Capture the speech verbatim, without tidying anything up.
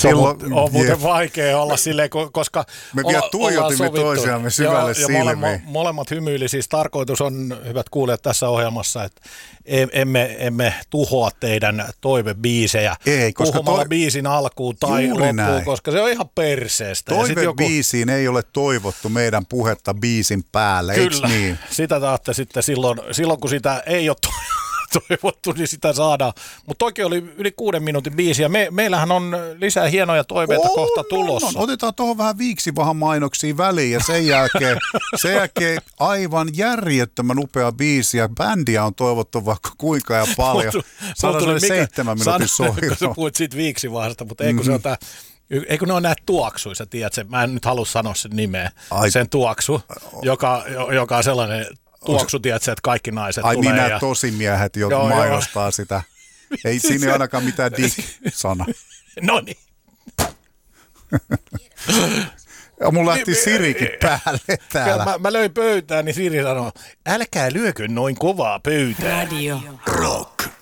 Silloin, on, on muuten vaikea olla silleen, koska me vielä tuijotimme toisiamme syvälle ja, silmiin. Ja molemmat, molemmat hymyili. Siis tarkoitus on, hyvät kuulijat, tässä ohjelmassa, että emme, emme tuhoa teidän toivebiisejä ei, koska puhumalla toi... biisin alkuun tai loppuun, näin. Koska se on ihan perseestä. Toivebiisiin joku... ei ole toivottu meidän puhetta biisin päälle, eikö niin? Sitä taatte sitten silloin, silloin, kun sitä ei ole toivottu, niin sitä saadaan. Mutta toikin oli yli kuuden minuutin biisi, ja me, meillähän on lisää hienoja toiveita oh, kohta tulossa. No, no. Otetaan tuohon vähän viiksivahan mainoksia väliin, ja sen jälkeen, sen jälkeen aivan järjettömän upea biisi, ja bändiä on toivottu vaikka kuinka ja paljon. Saadaan seitsemän minuutin sohjelma. Kun sä puhuit siitä viiksivahasta, mutta eikö mm-hmm. se on tämä... Eikö ne ole näitä tuoksuja, tiedätkö? Mä en nyt halua sanoa sen nimeä, Ai. sen tuoksu, joka, joka on sellainen tuoksu, tiedätkö, että kaikki naiset Ai tulee. Ai niin, ja... nämä tosimiehet, jotka joo, mainostaa joo. sitä. Ei siinä ole ainakaan mitään dick-sana. No niin. Ja mun lähti Sirikin päälle täällä. Mä, mä löin pöytään, niin Siri sanoi, älkää lyökö noin kovaa pöytään. Radio Rock.